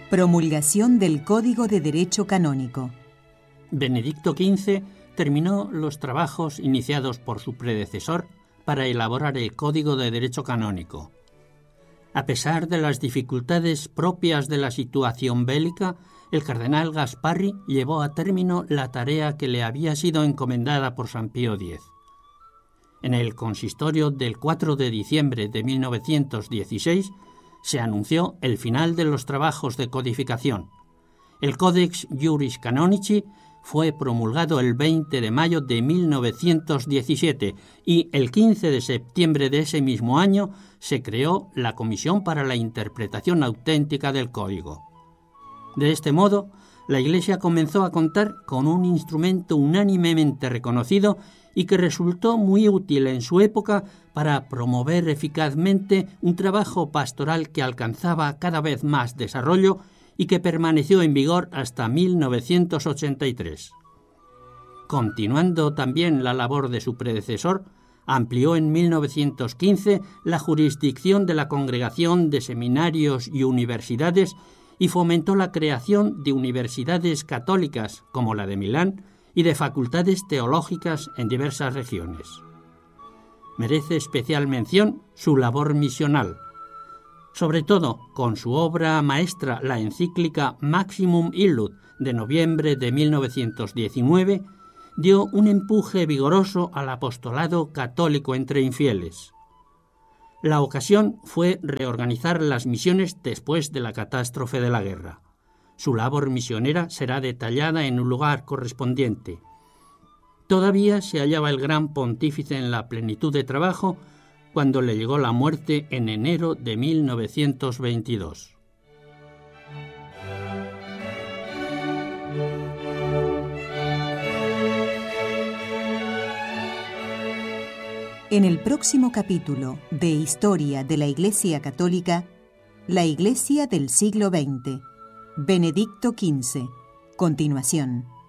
Promulgación del Código de Derecho Canónico. Benedicto XV terminó los trabajos iniciados por su predecesor para elaborar el Código de Derecho Canónico. A pesar de las dificultades propias de la situación bélica, el cardenal Gasparri llevó a término la tarea que le había sido encomendada por San Pío X. En el consistorio del 4 de diciembre de 1916 se anunció el final de los trabajos de codificación. El Codex Iuris Canonici fue promulgado el 20 de mayo de 1917 y el 15 de septiembre de ese mismo año se creó la Comisión para la Interpretación Auténtica del Código. De este modo, la Iglesia comenzó a contar con un instrumento unánimemente reconocido y que resultó muy útil en su época para promover eficazmente un trabajo pastoral que alcanzaba cada vez más desarrollo y que permaneció en vigor hasta 1983. Continuando también la labor de su predecesor, amplió en 1915 la jurisdicción de la Congregación de Seminarios y Universidades y fomentó la creación de universidades católicas, como la de Milán, y de facultades teológicas en diversas regiones. Merece especial mención su labor misional, sobre todo con su obra maestra, la encíclica Maximum Illud, de noviembre de 1919, dio un empuje vigoroso al apostolado católico entre infieles. La ocasión fue reorganizar las misiones después de la catástrofe de la guerra. Su labor misionera será detallada en un lugar correspondiente. Todavía se hallaba el gran pontífice en la plenitud de trabajo cuando le llegó la muerte en enero de 1922. En el próximo capítulo de Historia de la Iglesia Católica, la Iglesia del siglo XX, Benedicto XV. Continuación.